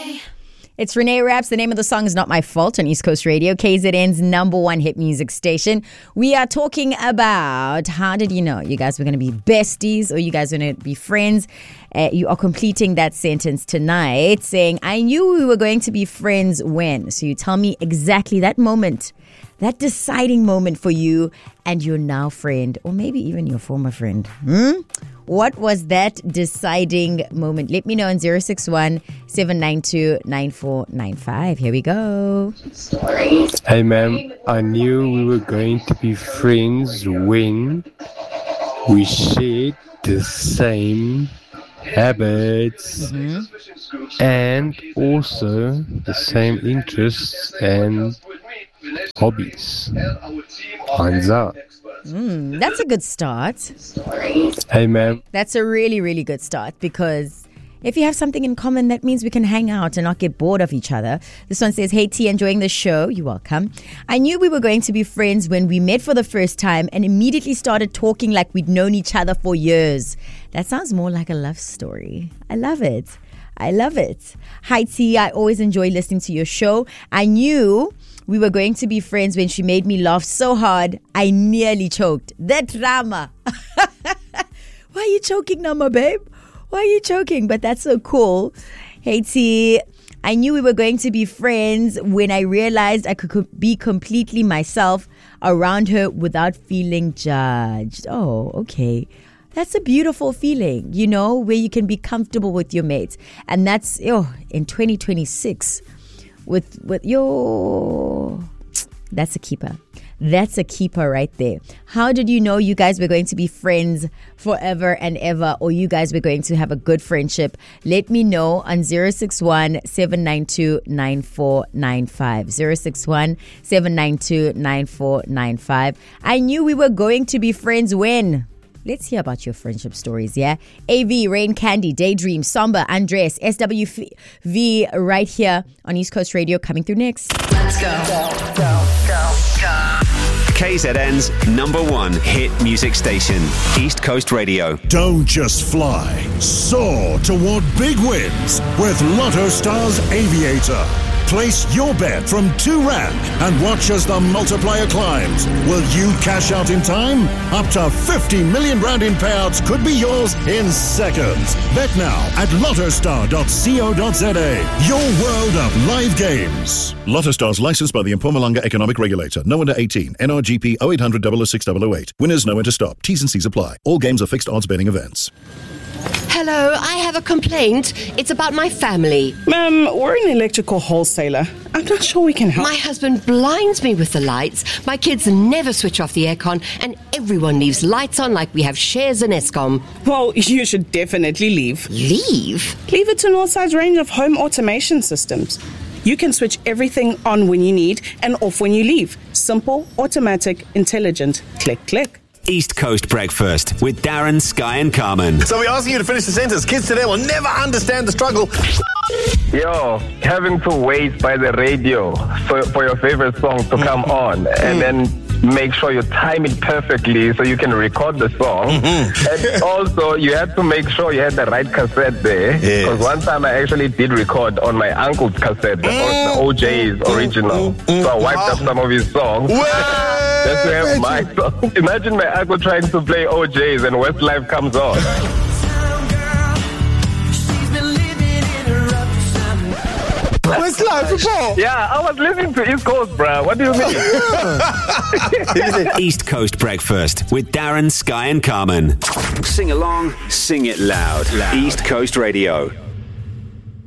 It's Renee Raps. The name of the song is Not My Fault on East Coast Radio, KZN's number one hit music station. We are talking about how did you know you guys were going to be besties or you guys were going to be friends. You are completing that sentence tonight saying, I knew we were going to be friends when. So you tell me exactly that moment, that deciding moment for you and your now friend or maybe even your former friend. What was that deciding moment? Let me know on 061-792-9495. Here we go. Hey, ma'am. I knew we were going to be friends when we shared the same habits and also the same interests and hobbies. Hands up. That's a good start. Hey, ma'am. That's a really, really good start because if you have something in common, that means we can hang out and not get bored of each other. This one says, hey, T, enjoying the show. You're welcome. I knew we were going to be friends when we met for the first time and immediately started talking like we'd known each other for years. That sounds more like a love story. I love it. I love it. Hi, T. I always enjoy listening to your show. I knew we were going to be friends when she made me laugh so hard, I nearly choked. The drama. Why are you choking now, my babe? Why are you choking? But that's so cool. Hey, T. I knew we were going to be friends when I realized I could be completely myself around her without feeling judged. Oh, okay. That's a beautiful feeling, you know, where you can be comfortable with your mates. And that's, in 2026. With that's a keeper. That's a keeper right there. How did you know you guys were going to be friends forever and ever, or you guys were going to have a good friendship? Let me know on 061-792-9495. 061-792-9495. I knew we were going to be friends when. Let's hear about your friendship stories, yeah? AV, Rain Candy, Daydream, Somber, Andres, SWV right here on East Coast Radio coming through next. Let's go. KZN's number one hit music station, East Coast Radio. Don't just fly, soar toward big wins with Lotto Stars Aviator. Place your bet from R2 and watch as the multiplier climbs. Will you cash out in time? Up to 50 million rand in payouts could be yours in seconds. Bet now at lottostar.co.za. Your world of live games. Lotto Stars licensed by the Mpumalanga Economic Regulator. No under 18. NRGP 0800 006 008. Winners know when to stop. T's and C's apply. All games are fixed odds betting events. Hello, I have a complaint. It's about my family. Ma'am, we're an electrical wholesaler. I'm not sure we can help. My husband blinds me with the lights. My kids never switch off the aircon, and everyone leaves lights on like we have shares in Eskom. Well, you should definitely leave. Leave? Leave it to Northside's range of home automation systems. You can switch everything on when you need and off when you leave. Simple, automatic, intelligent. Click, click. East Coast Breakfast with Darren, Sky and Carmen. So we're asking you to finish the sentence. Kids today will never understand the struggle. Yo, having to wait by the radio for your favorite song to come on and then make sure you time it perfectly so you can record the song. And also, you had to make sure you had the right cassette there. Because one time I actually did record on my uncle's cassette, the OJ's original. So I wiped up some of his songs. Just to have my song. Imagine my uncle trying to play OJ's and Westlife comes on. Westlife, Paul. Yeah, I was listening to East Coast, bruh. What do you mean? East Coast Breakfast with Darren, Sky and Carmen. Sing along, sing it loud. East Coast Radio.